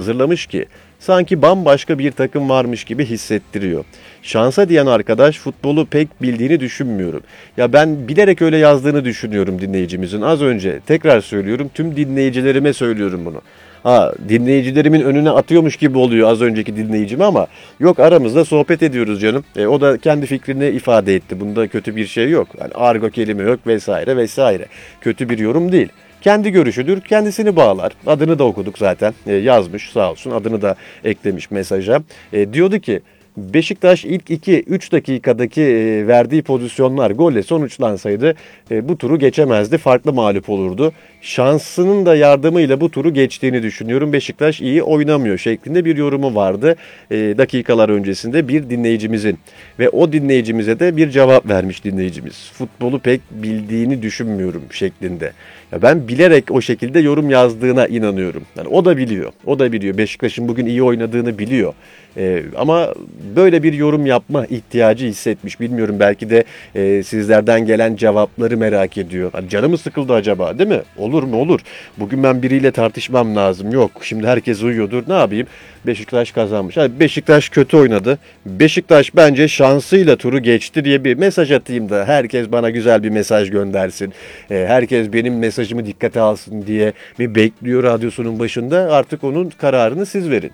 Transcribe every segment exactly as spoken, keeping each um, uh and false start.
hazırlamış ki sanki bambaşka bir takım varmış gibi hissettiriyor. Şansa diyen arkadaş futbolu pek bildiğini düşünmüyorum. Ya ben bilerek öyle yazdığını düşünüyorum dinleyicimizin. Az önce tekrar söylüyorum, tüm dinleyicilerime söylüyorum bunu. Ha, dinleyicilerimin önüne atıyormuş gibi oluyor az önceki dinleyicim ama yok, aramızda sohbet ediyoruz canım. E, o da kendi fikrini ifade etti. Bunda kötü bir şey yok. Yani argo kelime yok vesaire vesaire. Kötü bir yorum değil. Kendi görüşüdür, kendisini bağlar. Adını da okuduk zaten. E, yazmış sağ olsun, adını da eklemiş mesaja. E, diyordu ki Beşiktaş ilk iki üç dakikadaki e, verdiği pozisyonlar golle sonuçlansaydı e, bu turu geçemezdi. Farklı mağlup olurdu. Şansının da yardımıyla bu turu geçtiğini düşünüyorum. Beşiktaş iyi oynamıyor şeklinde bir yorumu vardı e, dakikalar öncesinde bir dinleyicimizin. Ve o dinleyicimize de bir cevap vermiş dinleyicimiz. Futbolu pek bildiğini düşünmüyorum şeklinde. Ya ben bilerek o şekilde yorum yazdığına inanıyorum. Yani o da biliyor. O da biliyor. Beşiktaş'ın bugün iyi oynadığını biliyor. Ee, ama böyle bir yorum yapma ihtiyacı hissetmiş. Bilmiyorum, belki de e, sizlerden gelen cevapları merak ediyor. Hani canı mı sıkıldı acaba, değil mi? Olur mu? Olur. Bugün ben biriyle tartışmam lazım. Yok. Şimdi herkes uyuyordur. Ne yapayım? Beşiktaş kazanmış. Yani Beşiktaş kötü oynadı. Beşiktaş bence şansıyla turu geçti diye bir mesaj atayım da herkes bana güzel bir mesaj göndersin. Ee, herkes benim mesajımı dikkate alsın diye mi bekliyor radyosunun başında? Artık onun kararını siz verin.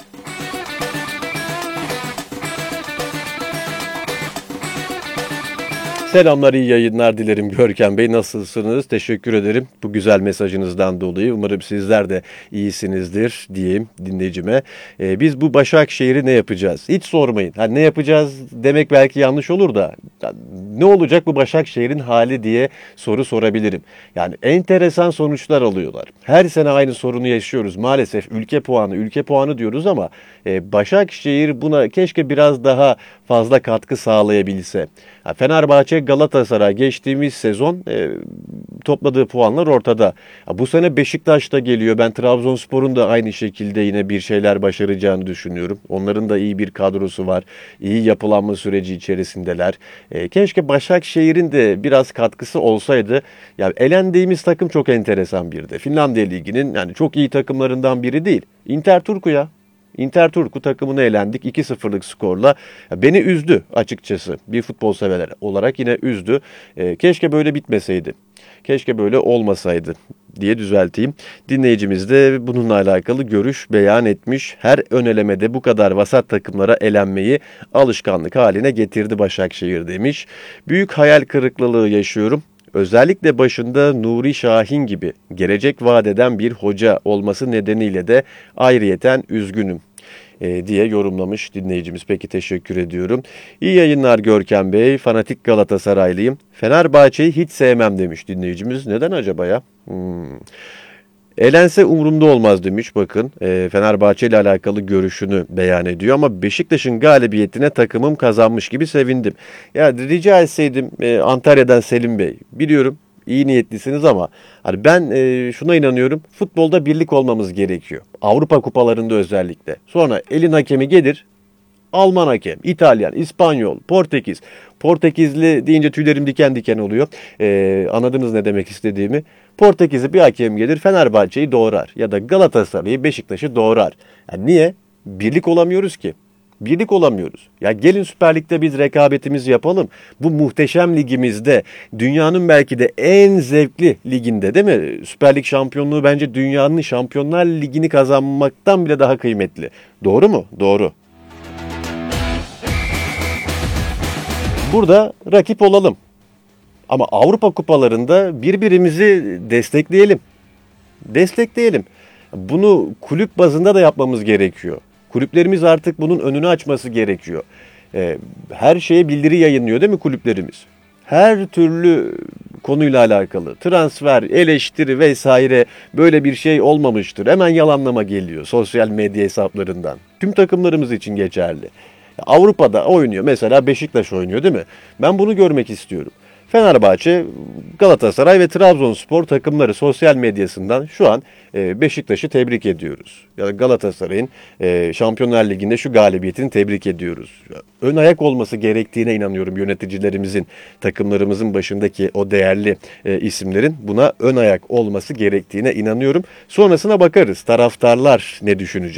Selamlar, iyi yayınlar dilerim Görkem Bey. Nasılsınız? Teşekkür ederim bu güzel mesajınızdan dolayı. Umarım sizler de iyisinizdir diyeyim dinleyicime. Ee, biz bu Başakşehir'i ne yapacağız? Hiç sormayın. Ha, ne yapacağız demek belki yanlış olur da ne olacak bu Başakşehir'in hali diye soru sorabilirim. Yani enteresan sonuçlar alıyorlar. Her sene aynı sorunu yaşıyoruz. Maalesef ülke puanı, ülke puanı diyoruz ama e, Başakşehir buna keşke biraz daha fazla katkı sağlayabilse. Ha, Fenerbahçe, Galatasaray geçtiğimiz sezon e, topladığı puanlar ortada. Ya, bu sene Beşiktaş da geliyor. Ben Trabzonspor'un da aynı şekilde yine bir şeyler başaracağını düşünüyorum. Onların da iyi bir kadrosu var. İyi yapılanma süreci içerisindeler. E, keşke Başakşehir'in de biraz katkısı olsaydı. Ya, elendiğimiz takım çok enteresan bir de. Finlandiya Ligi'nin yani çok iyi takımlarından biri değil. Inter Turku ya. Inter Turku takımını elendik iki sıfırlık skorla. Beni üzdü açıkçası. Bir futbol sever olarak yine üzdü. E, keşke böyle bitmeseydi. Keşke böyle olmasaydı diye düzelteyim. Dinleyicimiz de bununla alakalı görüş beyan etmiş. Her ön elemede bu kadar vasat takımlara elenmeyi alışkanlık haline getirdi Başakşehir demiş. Büyük hayal kırıklığı yaşıyorum. Özellikle başında Nuri Şahin gibi gelecek vaat eden bir hoca olması nedeniyle de ayrıyeten üzgünüm e, diye yorumlamış dinleyicimiz. Peki, teşekkür ediyorum. İyi yayınlar Görkem Bey. Fanatik Galatasaraylıyım. Fenerbahçe'yi hiç sevmem demiş dinleyicimiz. Neden acaba ya? Hmm. Elense umurumda olmaz demiş. Bakın e, Fenerbahçe ile alakalı görüşünü beyan ediyor ama Beşiktaş'ın galibiyetine takımım kazanmış gibi sevindim. Ya rica etseydim e, Antalya'dan Selim Bey, biliyorum iyi niyetlisiniz ama hani ben e, şuna inanıyorum, futbolda birlik olmamız gerekiyor. Avrupa kupalarında özellikle. Sonra elin hakemi gelir. Alman hakem, İtalyan, İspanyol, Portekiz. Portekizli deyince tüylerim diken diken oluyor. Ee, anladınız ne demek istediğimi. Portekizli bir hakem gelir, Fenerbahçe'yi doğrar. Ya da Galatasaray'ı, Beşiktaş'ı doğrar. Yani niye? Birlik olamıyoruz ki. Birlik olamıyoruz. Ya gelin Süper Lig'de biz rekabetimizi yapalım. Bu muhteşem ligimizde, dünyanın belki de en zevkli liginde, değil mi? Süper Lig şampiyonluğu bence dünyanın Şampiyonlar Ligi'ni kazanmaktan bile daha kıymetli. Doğru mu? Doğru. Burada rakip olalım. Ama Avrupa kupalarında birbirimizi destekleyelim. Destekleyelim. Bunu kulüp bazında da yapmamız gerekiyor. Kulüplerimiz artık bunun önünü açması gerekiyor. Her şeye bildiri yayınlıyor değil mi kulüplerimiz? Her türlü konuyla alakalı transfer, eleştiri vesaire böyle bir şey olmamıştır. Hemen yalanlama geliyor sosyal medya hesaplarından. Tüm takımlarımız için geçerli. Avrupa'da oynuyor. Mesela Beşiktaş oynuyor değil mi? Ben bunu görmek istiyorum. Fenerbahçe, Galatasaray ve Trabzonspor takımları sosyal medyasından şu an Beşiktaş'ı tebrik ediyoruz. Ya da Galatasaray'ın Şampiyonlar Ligi'nde şu galibiyetini tebrik ediyoruz. Ön ayak olması gerektiğine inanıyorum yöneticilerimizin, takımlarımızın başındaki o değerli isimlerin buna ön ayak olması gerektiğine inanıyorum. Sonrasına bakarız. Taraftarlar ne düşünecek?